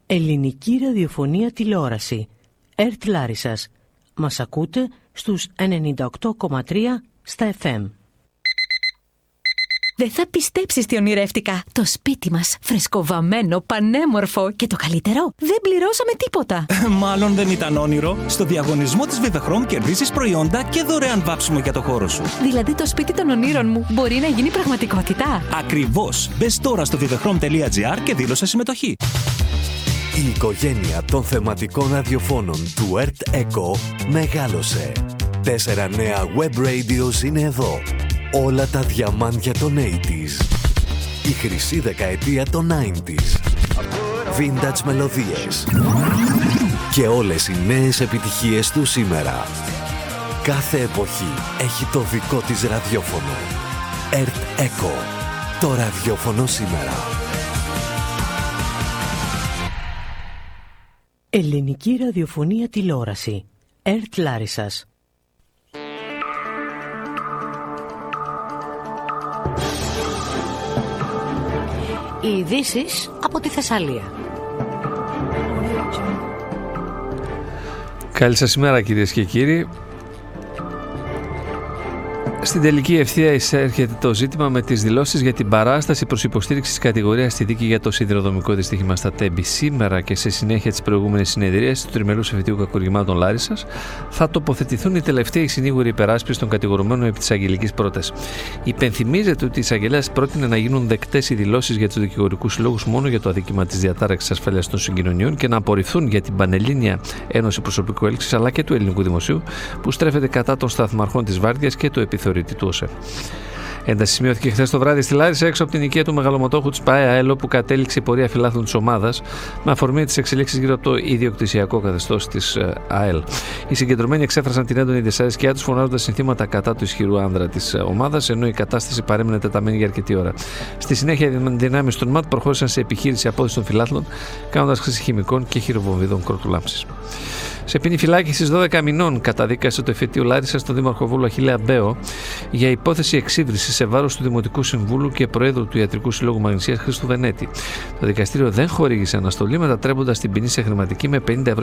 Ελληνική ραδιοφωνία τηλεόραση. ΕΡΤ Λάρισσας. Μας ακούτε στους 98,3 στα FM. Δεν θα πιστέψεις τι ονειρεύτηκα. Το σπίτι μας, φρεσκοβαμμένο, πανέμορφο και το καλύτερο, δεν πληρώσαμε τίποτα. Μάλλον δεν ήταν όνειρο. Στο διαγωνισμό της Vivechrome κερδίζεις προϊόντα και δωρεάν βάψιμο για το χώρο σου. Δηλαδή το σπίτι των ονείρων μου μπορεί να γίνει πραγματικότητα. Ακριβώς. Μπες τώρα στο vivechrome.gr και δήλωσε συμμετοχή. Η οικογένεια των θεματικών ραδιοφώνων του ΕΡΤ ΕΚΟ μεγάλωσε. 4 νέα web radios είναι εδώ. Όλα τα διαμάντια των 80s. Η χρυσή δεκαετία των 90s. Vintage μελωδίες. Και όλες οι νέες επιτυχίες του σήμερα. Κάθε εποχή έχει το δικό της ραδιόφωνο. ΕΡΤ ΕΚΟ. Το ραδιόφωνο σήμερα. Ελληνική ραδιοφωνία τηλεόραση. ΕΡΤ Λάρισσας. Οι ειδήσεις από τη Θεσσαλία. Καλή σας ημέρα κυρίες και κύριοι. Στην τελική ευθεία εισέρχεται το ζήτημα με τις δηλώσεις για την παράσταση προς υποστήριξη της κατηγορίας στη δίκη για το σιδηροδρομικό δυστύχημα στα Τέμπη. Σήμερα και σε συνέχεια της προηγούμενης συνεδρίας του Τριμερούς Εφετείου Κακουργημάτων Λάρισσας θα τοποθετηθούν οι τελευταίοι συνήγοροι υπεράσπισης των κατηγορουμένων επί της αγγελικής πρότασης. Υπενθυμίζεται ότι η εισαγγελέας πρότεινε να γίνουν δεκτές οι δηλώσεις για τους δικηγορικούς συλλόγους μόνο για το αδίκημα της διατάραξης ασφαλείας των συγκοινωνιών και να απορριφθούν για την Πανελλήνια Ένωση Προσωπικού Έλξης αλλά και του Ελληνικού Δημοσίου που στρέφεται κατά των σταθμαρχών της Βάρδιας και του επιθεωρητή του ΟΣΕ. Ένταση σημειώθηκε χθες το βράδυ στη Λάρισα έξω από την οικία του μεγαλομοτόχου της ΠΑΕΑΕΛ, όπου κατέληξε η πορεία φιλάθλων της ομάδας με αφορμή τις εξελίξεις γύρω από το ιδιοκτησιακό καθεστώς της ΑΕΛ. Οι συγκεντρωμένοι εξέφρασαν την έντονη δυσαρέσκειά τους φωνάζοντας συνθήματα κατά του ισχυρού άνδρα της ομάδας, ενώ η κατάσταση παρέμεινε τεταμένη για αρκετή ώρα. Στη συνέχεια, οι δυνάμεις του ΜΑΤ προχώρησαν σε επιχείρηση απόδειση των φιλάθλων, κάνοντας χρήση χημικών και χειροβομβίδων κροτουλάμψης. Σε ποινή φυλάκισης 12 μηνών καταδίκασε το εφετείο Λάρισσας τον δήμαρχο Βόλου Αχιλλέα Μπέο για υπόθεση εξύβρισης σε βάρος του Δημοτικού Συμβούλου και Προέδρου του Ιατρικού Συλλόγου Μαγνησίας Χρήστου Βενέτη. Το δικαστήριο δεν χορήγησε αναστολή, μετατρέποντας την ποινή σε χρηματική με 50 ευρώ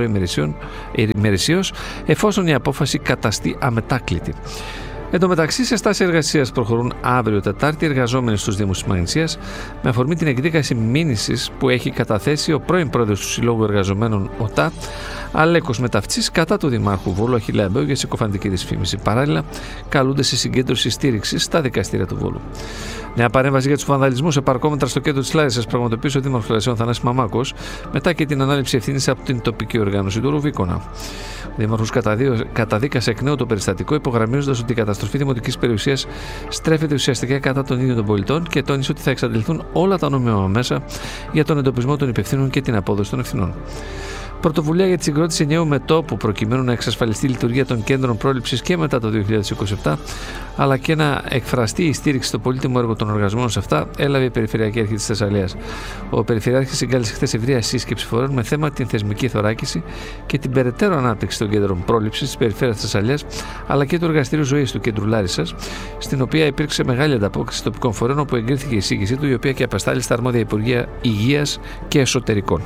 ημερησίως, εφόσον η απόφαση καταστεί αμετάκλητη. Εν τω μεταξύ, σε στάση εργασίας προχωρούν αύριο Τετάρτη εργαζόμενοι στους Δήμους της Μαγνησίας με αφορμή την εκδίκαση μήνυσης που έχει καταθέσει ο πρώην πρόεδρος του Συλλόγου Εργαζομένων ΟΤΑ, Αλέκος Μεταυτής, κατά του Δημάρχου Βόλου Αχιλλέα Μπέου για συκοφαντική δυσφήμιση. Παράλληλα, καλούνται σε συγκέντρωση στήριξης στα δικαστήρια του Βόλου. Νέα παρέμβαση για τους βανδαλισμούς σε παρκόμετρα στο κέντρο της Λάρισσας πραγματοποίησε ο Δήμαρχος Λαρισαίων Θανάσης Μαμάκος μετά και την ανάληψη ευθύνης από την τοπική οργάνωση του Ρουβίκονα. Ο Δήμαρχος καταδίκασε εκ νέου το περιστατικό, υπογραμμίζοντας ότι η καταστροφή δημοτικής περιουσίας στρέφεται ουσιαστικά κατά των ίδιων των πολιτών και τόνισε ότι θα εξαντληθούν όλα τα νόμιμα μέσα για τον εντοπισμό των υπευθύνων και την απόδοση των ευθυνών. Πρωτοβουλία για τη συγκρότηση νέου μετώπου προκειμένου να εξασφαλιστεί η λειτουργία των κέντρων πρόληψης και μετά το 2027, αλλά και να εκφραστεί η στήριξη στο πολύτιμο έργο των εργαζομένων σε αυτά, έλαβε η Περιφερειακή Αρχή της Θεσσαλίας. Ο Περιφερειάρχης συγκάλεσε χθες ευρεία σύσκεψη φορέων με θέμα την θεσμική θωράκιση και την περαιτέρω ανάπτυξη των κέντρων πρόληψης της Περιφέρειας της Θεσσαλίας, αλλά και του Εργαστηρίου Ζωής του Κέντρου Λάρισσας, στην οποία υπήρξε μεγάλη ανταπόκριση τοπικών φορέων, όπου εγκρίθηκε η εισήγησή του, η οποία και απεστάλλει στα αρμόδια Υπουργεία Υγείας και Εσωτερικών.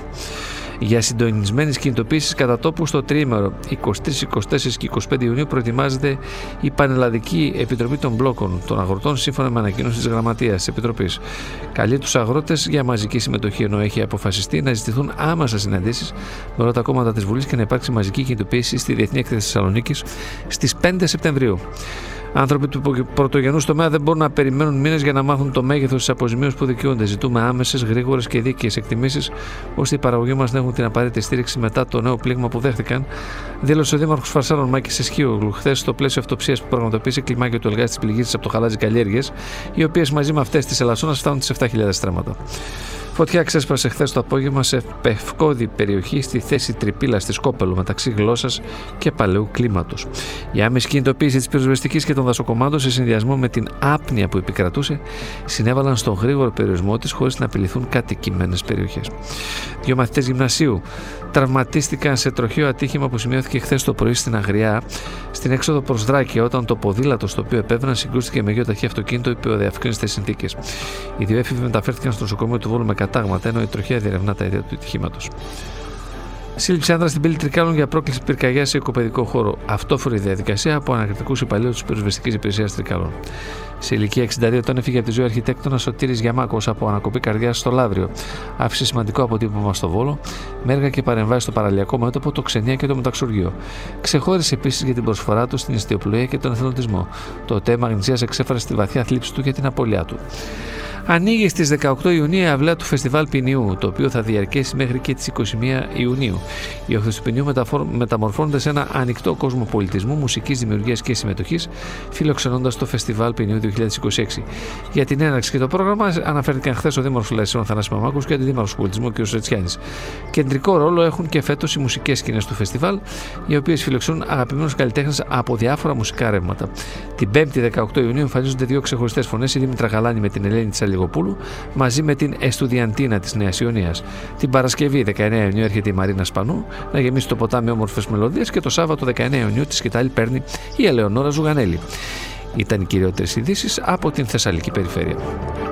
Για συντονισμένες κινητοποίησεις κατά τόπου στο τριήμερο 23, 24 και 25 Ιουνίου προετοιμάζεται η Πανελλαδική Επιτροπή των Μπλόκων των Αγροτών, σύμφωνα με ανακοίνωση της Γραμματείας της Επιτροπής. Καλεί τους αγρότες για μαζική συμμετοχή, ενώ έχει αποφασιστεί να ζητηθούν άμεσα συναντήσεις με όλα τα κόμματα της Βουλής και να υπάρξει μαζική κινητοποίηση στη Διεθνή Έκθεση Θεσσαλονίκης στις 5 Σεπτεμβρίου. Άνθρωποι του πρωτογενούς τομέα δεν μπορούν να περιμένουν μήνες για να μάθουν το μέγεθος της αποζημίωσης που δικαιούνται. Ζητούμε άμεσες, γρήγορες και δίκαιες εκτιμήσεις, ώστε οι παραγωγοί μας να έχουν την απαραίτητη στήριξη μετά το νέο πλήγμα που δέχτηκαν, δήλωσε ο Δήμαρχος Φαρσάλων Μάκης Εσχίογλου χθες στο πλαίσιο αυτοψίας που πραγματοποίησε κλιμάκιο του Ελγάς της πληγής από το χαλάζι καλλιέργειες, οι οποίες μαζί με αυτές της Ελασσόνας φτάνουν τις 7.000 στρέμματα. Φωτιά ξέσπασε χθες το απόγευμα σε πευκώδη περιοχή στη θέση Τρυπίλα στη Σκόπελο, μεταξύ Γλώσσας και Παλαιού Κλίματος. Η άμεση κινητοποίηση της πυροσβεστικής και των δασοκομάτων, σε συνδυασμό με την άπνοια που επικρατούσε, συνέβαλαν στον γρήγορο περιορισμό της χωρίς να απειληθούν κατοικημένες περιοχές. 2 μαθητές γυμνασίου τραυματίστηκαν σε τροχαίο ατύχημα που σημειώθηκε χθες το πρωί στην Αγριά, στην έξοδο προς Δράκη, όταν το ποδήλατο στο οποίο επέβαιναν συγκρούστηκε με γεωταχή αυτοκίνητο υπό αδιευκρίνιστες συνθήκες. Οι 2 έφηβοι μεταφέρθηκαν στο νοσοκομείο του Βόλου με κατάγματα, ενώ η τροχέα διερευνά τα αίτια του ατυχήματος. Σύλληψη άνδρα στην πύλη Τρικάλων για πρόκληση πυρκαγιά σε οικοπαιδικό χώρο. Αυτόφορη διαδικασία από ανακριτικούς υπαλλήλους της πυροσβεστικής υπηρεσίας Τρικάλων. Σε ηλικία 62 ετών έφυγε από τη ζωή ο αρχιτέκτονας Σωτήρης Γιαμάκος από ανακοπή καρδιάς στο Λαύριο. Άφησε σημαντικό αποτύπωμα στο Βόλο, με έργα και παρεμβάσεις στο παραλιακό μέτωπο, το Ξενία και το Μεταξουργείο. Ξεχώρισε επίσης για την προσφορά του στην ιστιοπλοεία και τον εθελοντισμό. Το ΤΕ Μαγνησίας εξέφρασε τη βαθιά θλίψη του για την απώλειά του. Ανοίγει στις 18 Ιουνίου η αυλαία του Φεστιβάλ Ποινιού, το οποίο θα διαρκέσει μέχρι και τις 21 Ιουνίου. Οι όχθες του Ποινιού μεταμορφώνονται σε ένα ανοιχτό κόσμο πολιτισμού, μουσικής δημιουργίας και συμμετοχής, φιλοξενώντας το Φεστιβάλ Ποινιού 2026. Για την έναρξη και το πρόγραμμα αναφέρθηκαν χθες ο Δήμαρχος Λαϊσιών Θανάσης Μαμάκος και ο Αντιδήμαρχος Πολιτισμού κ. Ρετσιάνης. Κεντρικό ρόλο έχουν και φέτος οι μουσικές σκηνές του φεστιβάλ, οι οποίες φιλοξενούν αγαπημένους καλλιτέχνες από διάφορα μουσικά ρεύματα. Την 5η 18 Ιουνίου εμφανίζονται δύο ξεχωριστές φωνές, η Δήμητρα Γαλάνη με την Ελένη Τσαλιγοπούλου, μαζί με την Εστουδιαντίνα της Νέας Ιωνίας. Την Παρασκευή 19 Ιουνίου έρχεται η Μαρίνα Σπανού να γεμίσει το ποτάμι όμορφες μελωδίες και το Σάββατο 19 Ιουνίου τη σκητάλη παίρνει η Ελεονόρα Ζουγανέλη. Ήταν οι κυριότερες ειδήσεις από την Θεσσαλική περιφέρεια.